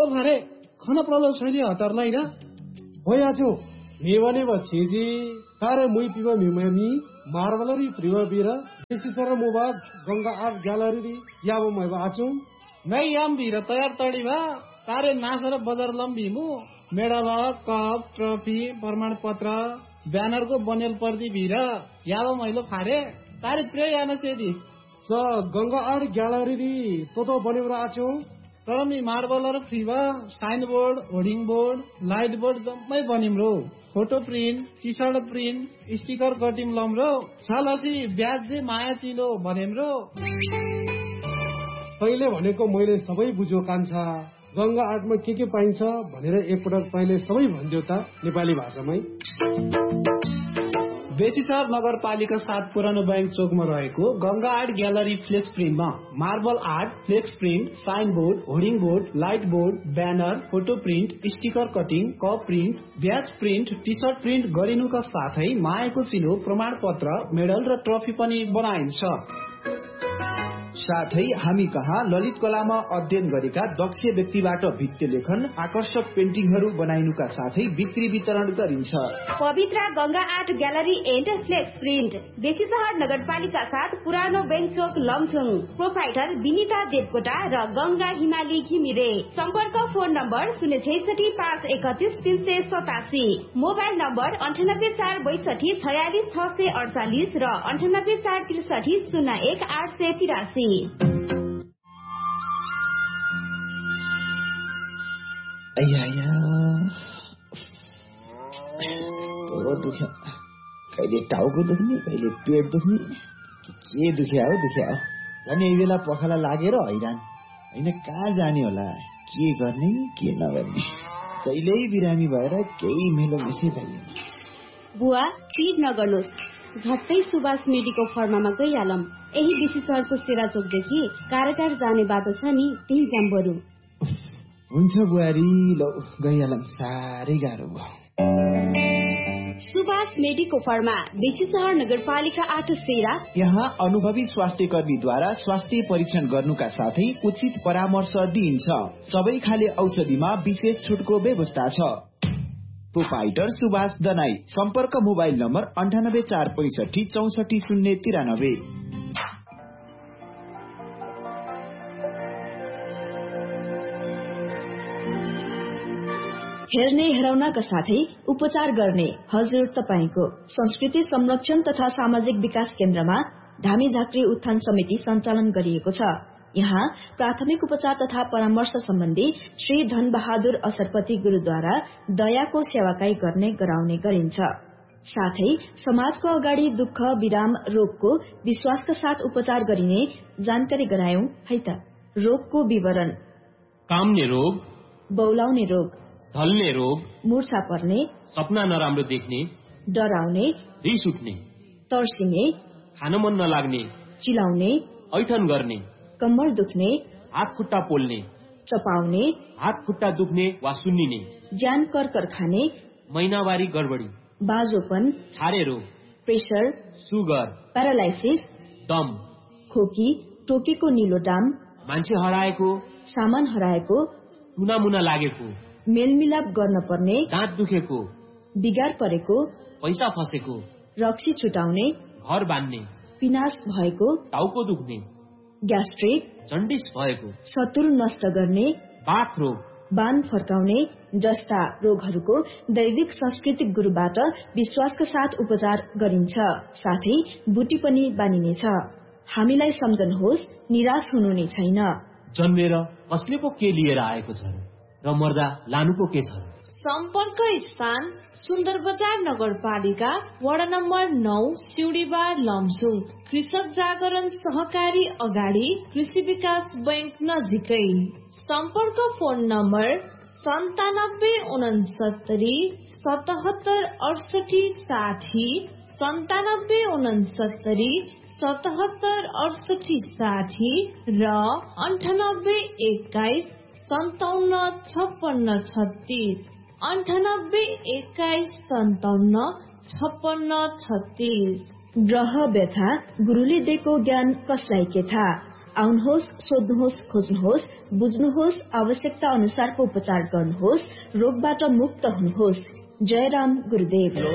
ओ भरे खाना प्रलो छैन हतारलाई र होयाजो मेवने बछेजी तारे मुई पिबा मिममी मार्बलरी प्रिवा बिरा विशेषर मोबाद गंगा आर्ट ग्यालरी याबो मैबा आचु मै याम बिरा तयार तडी भा तारे नासर बजार लम्बीमु मेडल कप ट्रफी प्रमाण पत्र ब्यानर को बनेल पर्दी बिरा याबो मैलो फारे तारे प्रे याना सेदी स गंगा आर्ट ग्यालरी तो बनेर आचु तरमी मार्बलर फ्रीवा sign board hoarding board light board जम्मै बनिम रो photo print T short print sticker cutting lump रो छलसी ब्याज दे माया चिलो बनेम रो पहिले भनेको मैले सबै बुझ्यो कान्छा गंगा आर्टमा के पाइन्छ भनेर एकपटक पहिले सबै भन्दियो त नेपाली भाषामै बेसीसर नगरपालिका 7 पुरानो बैंक चोकमा रहेको Ganga art gallery flex प्रिन्टमा marble art flex print sign board hoarding board light board banner photo print sticker cutting cup print ब्याज प्रिन्ट टी सर्ट प्रिन्ट गरिनुका साथै मायाको चिलो प्रमाण पत्र मेडल र ट्रफी पनि बनाइन्छ। साथै हामी कहाँ ललित कलामा अध्ययन गरेका दक्ष व्यक्तिबाट भित्ते लेखन आकर्षक पेन्टिङहरू बनाइनुका साथै बिक्री वितरण गरिन्छ। पवित्र Ganga art gallery and flex print Besisahar नगरपालिका 7 पुरानो बैंक चोक लमछुङ प्रोप्राइटर विनिता देवकोटा र गंगा हिमाली घिमिरे। सम्पर्क फोन नम्बर 066513387 मोबाइल नम्बर 9846264648 र 9846301883। दुख्यो कहिले टाउको दुख्ने कहिले पेट दुख्ने के दुख्या हो झन् यही बेला पखाला लागेर हैरान होइन कहाँ जाने होला के गर्ने के नगर्ने कहिल्यै बिरामी भएर केही मेलो मिसै भएन। बुवा पिर नगर्नुहोस् झट्टै सुभाष मेडिको फर्मामा गइहालौं। यही बेसीसहरको सेराचोकदेखि कारागार जाने बाटो छ नि त्यही जाम बरु। हुन्छ बुहारी ल गइहालौं साह्रै गाह्रो भयो। सुभाष मेडिको फर्मा बेसीसहर नगरपालिका 8 सेरा। यहाँ अनुभवी स्वास्थ्य कर्मीद्वारा स्वास्थ्य परीक्षण गर्नुका साथै उचित परामर्श दिइन्छ। सबै खाले औषधिमा विशेष छुटको व्यवस्था छ। प्रोपाइटर सुभाष दनाई। सम्पर्क मोबाइल नम्बर 9845644093। हेर्ने हेराउनका साथै उपचार गर्ने हजुर तपाईको संस्कृति संरक्षण तथा सामाजिक विकास केन्द्रमा धामी झाँक्री उत्थान समिति सञ्चालन गरिएको छ। यहाँ प्राथमिक उपचार तथा परामर्श सम्बन्धी श्री धन बहादुर असरपति गुरुद्वारा दयाको सेवाकाई गर्ने गराउने गरिन्छ। साथै समाजको अगाडि दुःख विराम रोगको विश्वासका साथ उपचार गरिने जानकारी गरायौं है त। रोगको विवरण: काम्ने रोग, बौलाउने रोग, ढल्ने रोग, मूर्छा पर्ने, सपना नराम्रो देख्ने, डराउने, रिस उठ्ने, तर्सिने, खान मन नलाग्ने, चिलाउने, ऐठन गर्ने, कम्मर दुख्ने, हात खुट्टा पोल्ने, चपाउने, हात खुट्टा दुख्ने वा सुन्निने, ज्यान करकर खाने, महिनावारी गडबडी, बाजोपन, छारे रोग, प्रेसर, सुगर, प्यारालाइसिस, दम, खोकी, टोकेको निलो डाम, मान्छे हराएको, सामान हराएको, टुनामुना लागेको, मेलमिलाप गर्न पर्ने, दाँत दुखेको, बिगार परेको, पैसा फसेको, रक्सी छुटाउने, घर बान्ने, पिनास भएको, टाउको दुख्ने, ग्यास्ट्रिक, जन्डिस भएको, शत्रु नष्ट गर्ने, बाथ रोग, बान फर्काउने जस्ता रोगहरूको दैविक सांस्कृतिक गुरुबाट विश्वासका साथ उपचार गरिन्छ। साथै बुटी पनि बानिनेछ। हामीलाई सम्झनुहोस्, निराश हुनु नै छैन। जन्मेर कसले पो के लिएर आएको छ र मर्दा लानु पो के छ। सम्पर्क स्थान सुन्दर बजार नगरपालिका वडा नम्बर 9 सिउडीबार लमसुङ। कृषक जागरण सहकारी अगाडि कृषि विकास बैंक नजिकै। सम्पर्क फोन नम्बर 9769776860 9769776860 र 9821575636 9821575636। ग्रह व्यथा गुरुले दिएको ज्ञान कसलाई के थाहा। आउनुहोस्, सोध्नुहोस्, खोज्नुहोस्, बुझ्नुहोस्, आवश्यकता अनुसारको उपचार गर्नुहोस्, रोगबाट मुक्त हुनुहोस्। जयराम गुरुदेव।